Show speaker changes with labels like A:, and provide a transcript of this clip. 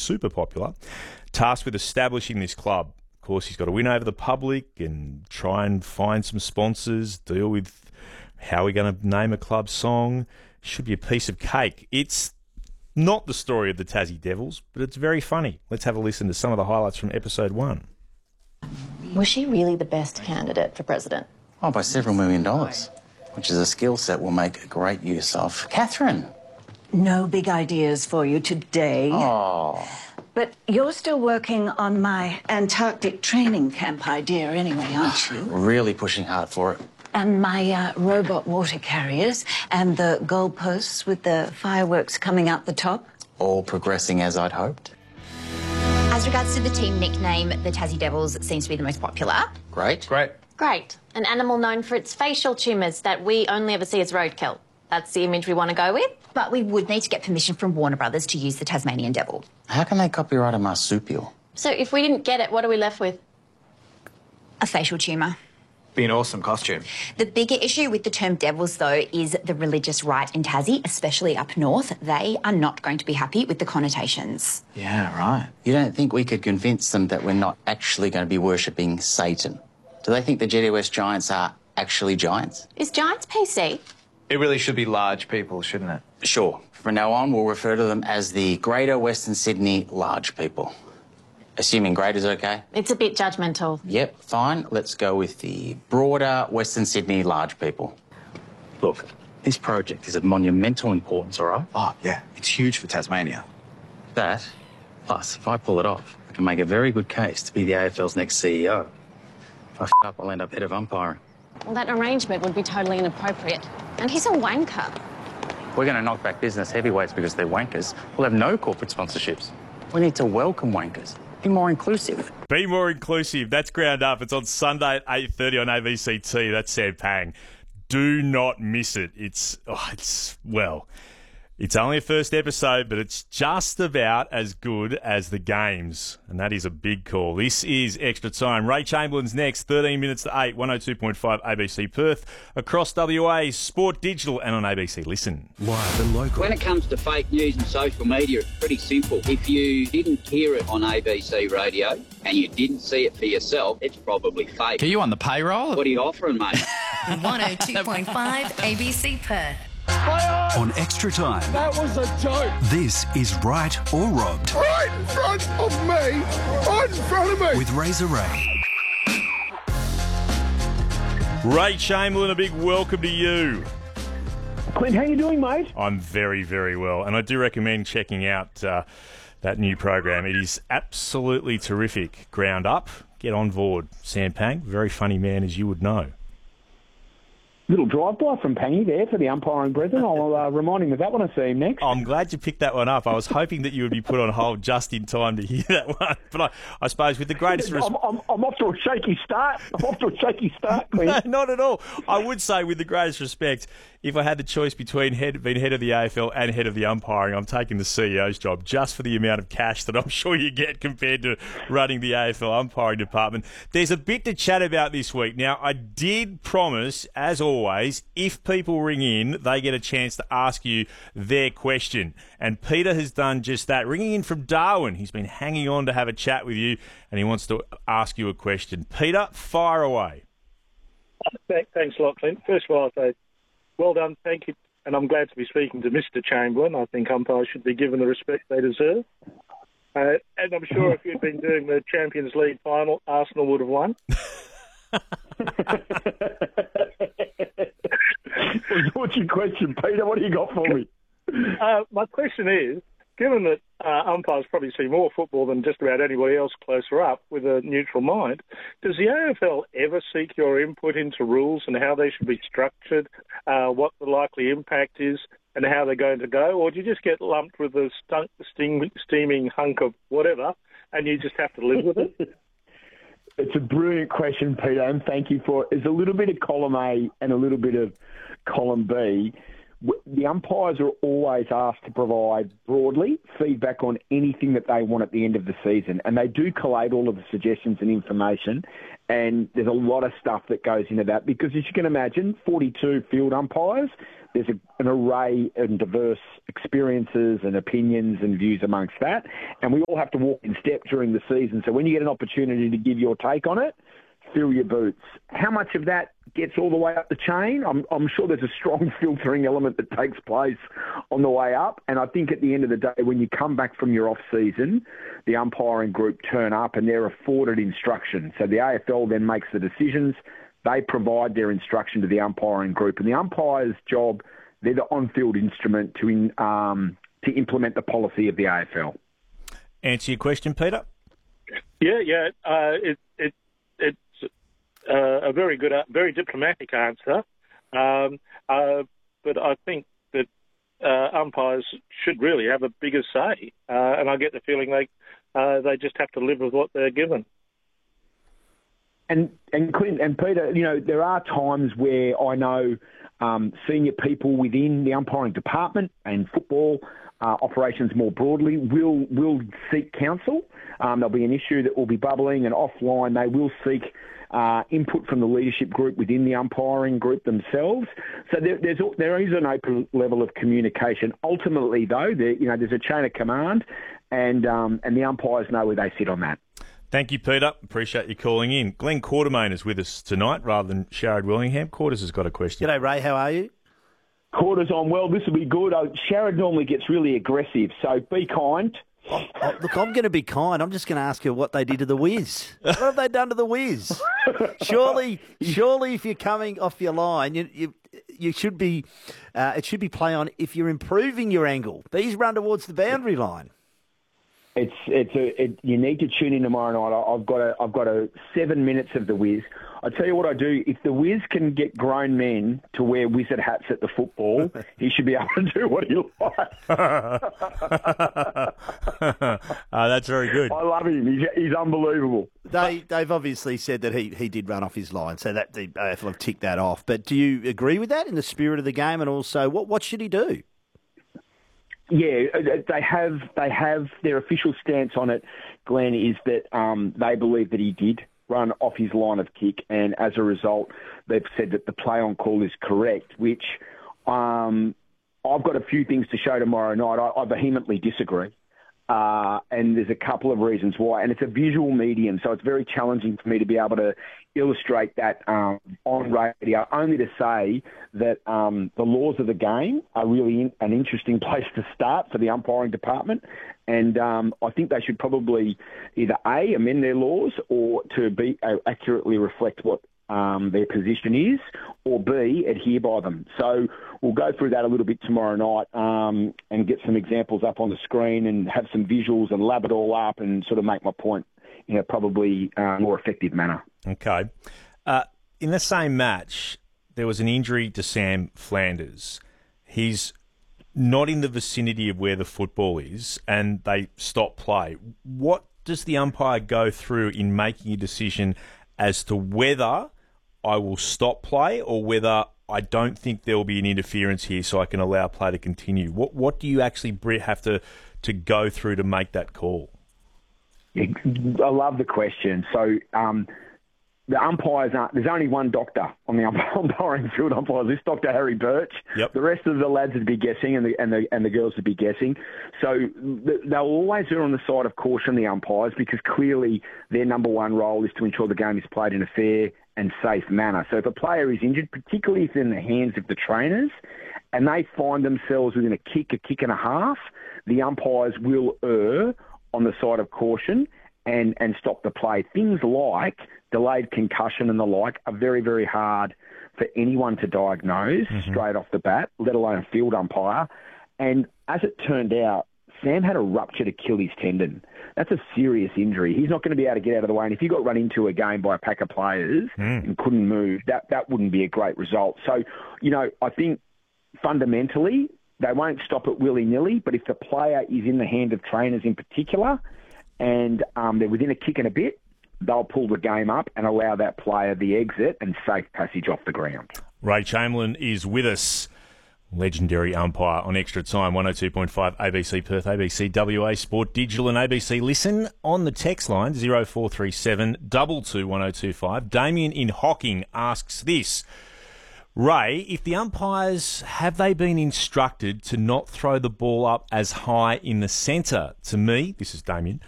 A: super popular, tasked with establishing this club. Of course, he's got to win over the public and try and find some sponsors, deal with how we're going to name a club song. Should be a piece of cake. It's not the story of the Tassie Devils, but it's very funny. Let's have a listen to some of the highlights from episode 1.
B: Was she really the best candidate for president?
C: Oh, by several $1 million, which is a skill set we'll make great use of. Catherine!
D: No big ideas for you today.
C: Oh.
D: But you're still working on my Antarctic training camp idea anyway, aren't you?
C: Really pushing hard for it.
D: And my robot water carriers and the goalposts with the fireworks coming out the top.
C: All progressing as I'd hoped.
B: As regards to the team nickname, the Tassie Devils seems to be the most popular.
C: Great.
E: Great. An animal known for its facial tumours that we only ever see as roadkill. That's the image we want to go with.
B: But we would need to get permission from Warner Brothers to use the Tasmanian Devil.
C: How can they copyright a marsupial?
E: So if we didn't get it, what are we left with?
B: A facial tumour.
F: Be an awesome costume.
B: The bigger issue with the term devils, though, is the religious right in Tassie, especially up north. They are not going to be happy with the connotations.
F: Yeah, right.
C: You don't think we could convince them that we're not actually going to be worshipping Satan? Do they think the GWS Giants are actually giants?
E: Is Giants PC?
F: It really should be large people, shouldn't it?
C: Sure. From now on, we'll refer to them as the Greater Western Sydney Large People. Assuming greater's okay?
E: It's a bit judgmental.
C: Yep, fine. Let's go with the broader Western Sydney Large People. Look, this project is of monumental importance, all right?
F: Oh, yeah. It's huge for Tasmania.
C: That, plus, if I pull it off, I can make a very good case to be the AFL's next CEO. If I f*** up, I'll end up head of umpiring.
E: Well, that arrangement would be totally inappropriate. And he's a wanker.
C: We're going to knock back business heavyweights because they're wankers. We'll have no corporate sponsorships. We need to welcome wankers. Be more inclusive.
A: Be more inclusive. That's Ground Up. It's on Sunday at 8:30 on ABCT. That's Sam Pang. Do not miss it. It's only a first episode, but it's just about as good as the games. And that is a big call. This is Extra Time. Ray Chamberlain's next, 13 minutes to 8, 102.5 ABC Perth, across WA, Sport Digital, and on ABC Listen.
G: Live and local.
H: When it comes to fake news and social media, it's pretty simple. If you didn't hear it on ABC Radio and you didn't see it for yourself, it's probably fake.
I: Are you on the payroll?
H: What are you offering, mate?
J: 102.5 ABC Perth.
G: On Extra Time.
K: That was a joke.
G: This is Right or Robbed.
K: Right in front of me. Right in front of me.
G: With Razor Ray.
A: Ray Chamberlain, a big welcome to you.
L: Clint, how you doing, mate?
A: I'm very, very well. And I do recommend checking out that new program. It is absolutely terrific. Ground Up. Get on board. Sam Pang, very funny man, as you would know.
L: Little drive-by from Pangy there for the umpiring brethren. I'll remind him of that when I see him next.
A: I'm glad you picked that one up. I was hoping that you would be put on hold just in time to hear that one. But I suppose with the greatest
L: I'm off to a shaky start. Clint.
A: No, not at all. I would say with the greatest respect, if I had the choice between being head of the AFL and head of the umpiring, I'm taking the CEO's job just for the amount of cash that I'm sure you get compared to running the AFL umpiring department. There's a bit to chat about this week. Now, I did promise, as always, if people ring in, they get a chance to ask you their question. And Peter has done just that. Ringing in from Darwin. He's been hanging on to have a chat with you, and he wants to ask you a question. Peter, fire away.
M: Thanks a lot, Clint. First of all, I'll say, well done, thank you, and I'm glad to be speaking to Mr. Chamberlain. I think umpires should be given the respect they deserve. And I'm sure if you'd been doing the Champions League final, Arsenal would have won.
L: What's your question, Peter? What do you got for me?
M: My question is, given that umpires probably see more football than just about anybody else closer up with a neutral mind, does the AFL ever seek your input into rules and how they should be structured, what the likely impact is, and how they're going to go? Or do you just get lumped with a steaming hunk of whatever, and you just have to live with it?
L: It's a brilliant question, Peter, and thank you for it. There's a little bit of column A and a little bit of column B. The umpires are always asked to provide broadly feedback on anything that they want at the end of the season, and they do collate all of the suggestions and information, and there's a lot of stuff that goes into that because, as you can imagine, 42 field umpires, there's an array and diverse experiences and opinions and views amongst that, and we all have to walk in step during the season. So when you get an opportunity to give your take on it, fill your boots. How much of that gets all the way up the chain? I'm sure there's a strong filtering element that takes place on the way up. And I think at the end of the day, when you come back from your off-season, the umpiring group turn up and they're afforded instruction. So the AFL then makes the decisions. They provide their instruction to the umpiring group. And the umpire's job, they're the on-field instrument to implement the policy of the AFL.
A: Answer your question, Peter?
M: Yeah. It's a very good, very diplomatic answer. But I think that umpires should really have a bigger say. And I get the feeling they just have to live with what they're given.
L: And Clint and Peter, there are times where I know senior people within the umpiring department and football operations more broadly will seek counsel. There'll be an issue that will be bubbling, and offline they will seek input from the leadership group within the umpiring group themselves. So there is an open level of communication. Ultimately, though, there's a chain of command, and the umpires know where they sit on that.
A: Thank you, Peter. Appreciate you calling in. Glenn Quartermain is with us tonight rather than Sharad Willingham. Quarters has got a question.
I: G'day, Ray. How are you?
L: Quarters on well. This will be good. Sharad normally gets really aggressive, so be kind.
I: Look, I'm going to be kind. I'm just going to ask you what they did to the Wiz. What have they done to the Wiz? Surely, if you're coming off your line, you should be. It should be play on if you're improving your angle. These run towards the boundary line.
L: You need to tune in tomorrow night. I've got 7 minutes of the Wiz. I tell you what I do. If the Wiz can get grown men to wear wizard hats at the football, he should be able to do what he likes.
A: That's very good.
L: I love him. He's unbelievable.
I: They've obviously said that he did run off his line, so that the AFL have ticked that off. But do you agree with that in the spirit of the game? And also, what should he do?
L: Yeah, they have their official stance on it, Glenn, is that they believe that he did run off his line of kick, and as a result, they've said that the play on call is correct, which I've got a few things to show tomorrow night. I vehemently disagree. And there's a couple of reasons why. And it's a visual medium, so it's very challenging for me to be able to illustrate that on radio, only to say that the laws of the game are really an interesting place to start for the umpiring department. And I think they should probably either A, amend their laws, or to B, accurately reflect what their position is, or B, adhere by them. So we'll go through that a little bit tomorrow night and get some examples up on the screen and have some visuals and lab it all up and sort of make my point in a probably more effective manner.
A: Okay. In the same match, there was an injury to Sam Flanders. He's not in the vicinity of where the football is, and they stop play. What does the umpire go through in making a decision as to whether I will stop play or whether I don't think there will be an interference here so I can allow play to continue? What do you actually have to go through to make that call?
L: Yeah, I love the question. So the umpires there's only one doctor on the umpiring field umpires. This Dr. Harry Birch.
A: Yep.
L: The rest of the lads would be guessing, and the girls would be guessing. So they'll always err on the side of caution, the umpires, because clearly their number one role is to ensure the game is played in a fair and safe manner. So if a player is injured, particularly if it's in the hands of the trainers, and they find themselves within a kick and a half, the umpires will err on the side of caution and stop the play. Things like delayed concussion and the like are very, very hard for anyone to diagnose straight off the bat, let alone a field umpire. And as it turned out, Sam had a ruptured Achilles tendon. That's a serious injury. He's not going to be able to get out of the way. And if you got run into a game by a pack of players and couldn't move, that wouldn't be a great result. So, I think fundamentally they won't stop it willy-nilly, but if the player is in the hand of trainers in particular and they're within a kick and a bit, they'll pull the game up and allow that player the exit and safe passage off the ground.
A: Ray Chamberlain is with us, legendary umpire on Extra Time, 102.5 ABC Perth, ABC WA Sport Digital and ABC Listen. On the text line, 0437 221025. Damien in Hocking asks this. Ray, if the umpires, have they been instructed to not throw the ball up as high in the centre? To me, this is Damien,